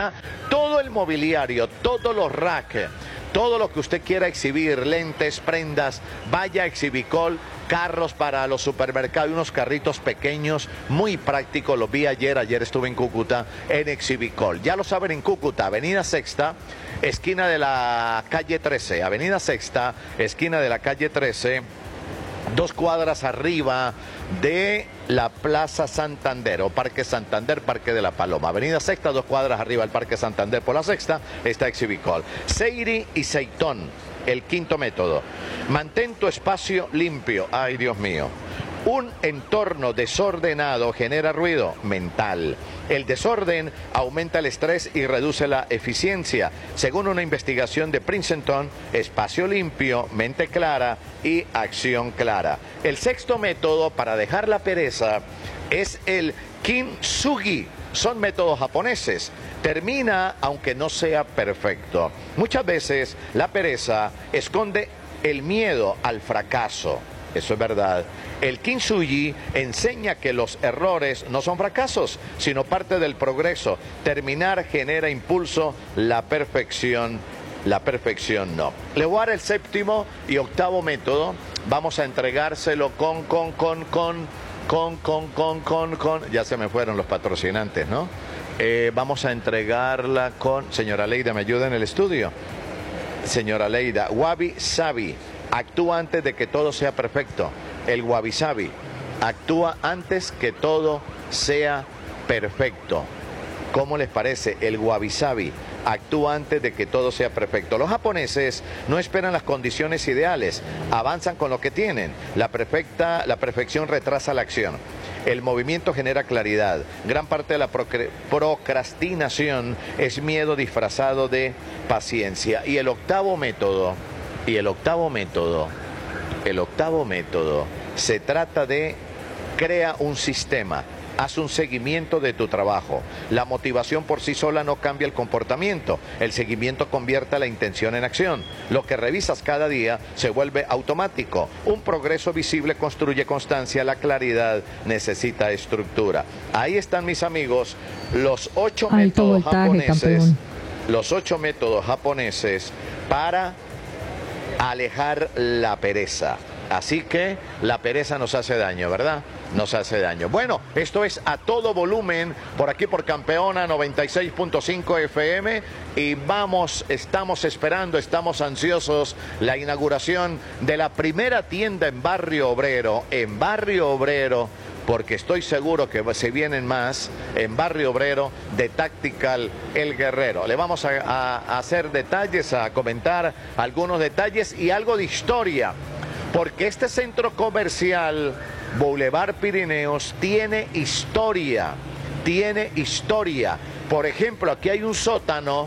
Sexta, todo el mobiliario, todos los racks, todo lo que usted quiera exhibir, lentes, prendas, vaya a Exhibicol. Carros para los supermercados, unos carritos pequeños, muy prácticos, los vi ayer estuve en Cúcuta, en Exhibicol. Ya lo saben, en Cúcuta, Avenida Sexta, esquina de la calle 13, Avenida Sexta, esquina de la calle 13, 2 cuadras arriba de la Plaza Santander, o Parque Santander, Parque de la Paloma. Avenida Sexta, 2 cuadras arriba del Parque Santander, por la Sexta, está Exhibicol. Seiri y Seitón. El quinto método, mantén tu espacio limpio. Ay, Dios mío. Un entorno desordenado genera ruido mental. El desorden aumenta el estrés y reduce la eficiencia. Según una investigación de Princeton, espacio limpio, mente clara y acción clara. El sexto método para dejar la pereza es el kintsugi. Son métodos japoneses. Termina aunque no sea perfecto. Muchas veces la pereza esconde el miedo al fracaso. Eso es verdad. El kintsugi enseña que los errores no son fracasos, sino parte del progreso. Terminar genera impulso, la perfección no. Le voy a dar el séptimo y octavo método. Vamos a entregárselo ya se me fueron los patrocinantes, ¿no? Vamos a entregarla con... Señora Leida, ¿me ayuda en el estudio? Señora Leida, Wabi Sabi, actúa antes de que todo sea perfecto. El Wabi Sabi actúa antes que todo sea perfecto. ¿Cómo les parece? El Wabi Sabi actúa antes de que todo sea perfecto. Los japoneses no esperan las condiciones ideales, avanzan con lo que tienen. La perfección retrasa la acción. El movimiento genera claridad. Gran parte de la procrastinación es miedo disfrazado de paciencia. Y el octavo método se trata de crea un sistema. Haz un seguimiento de tu trabajo. La motivación por sí sola no cambia el comportamiento. El seguimiento convierte la intención en acción. Lo que revisas cada día se vuelve automático. Un progreso visible construye constancia. La claridad necesita estructura. Ahí están, mis amigos, los 8 métodos japoneses. Los 8 métodos japoneses para alejar la pereza. Así que la pereza nos hace daño, ¿verdad? Nos hace daño. Bueno, esto es A Todo Volumen, por aquí por Campeona 96.5 FM. Y estamos esperando, estamos ansiosos la inauguración de la primera tienda en Barrio Obrero. Porque estoy seguro que se vienen más en Barrio Obrero de Tactical El Guerrero. Le vamos a hacer detalles, a comentar algunos detalles y algo de historia. Porque este centro comercial, Boulevard Pirineos, tiene historia. Por ejemplo, aquí hay un sótano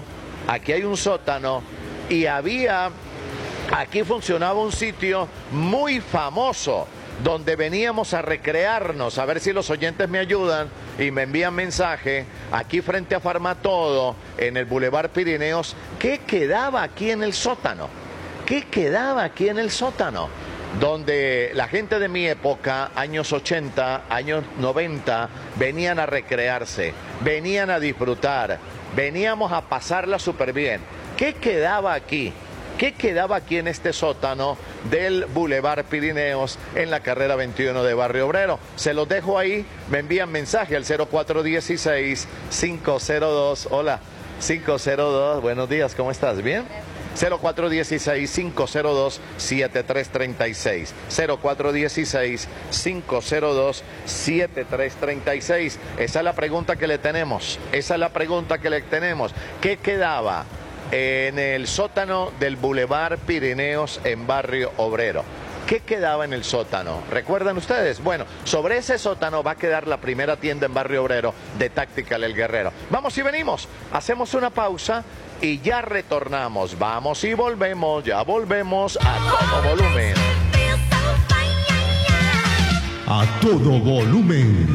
y aquí funcionaba un sitio muy famoso donde veníamos a recrearnos. A ver si los oyentes me ayudan y me envían mensaje. Aquí frente a Farmatodo, en el Boulevard Pirineos, ¿qué quedaba aquí en el sótano? Donde la gente de mi época, años 80, años 90, venían a recrearse, venían a disfrutar, veníamos a pasarla súper bien. ¿Qué quedaba aquí? En este sótano del Boulevard Pirineos en la carrera 21 de Barrio Obrero? Se los dejo ahí, me envían mensaje al 0416-502, hola, 502, buenos días, ¿cómo estás? ¿Bien? 0416-502-7336. 0416-502-7336. Esa es la pregunta que le tenemos. ¿Qué quedaba en el sótano del Boulevard Pirineos en Barrio Obrero? ¿Qué quedaba en el sótano? ¿Recuerdan ustedes? Bueno, sobre ese sótano va a quedar la primera tienda en Barrio Obrero de Tactical El Guerrero. Vamos y venimos. Hacemos una pausa y ya retornamos. Vamos y volvemos. Ya volvemos a todo volumen. A todo volumen.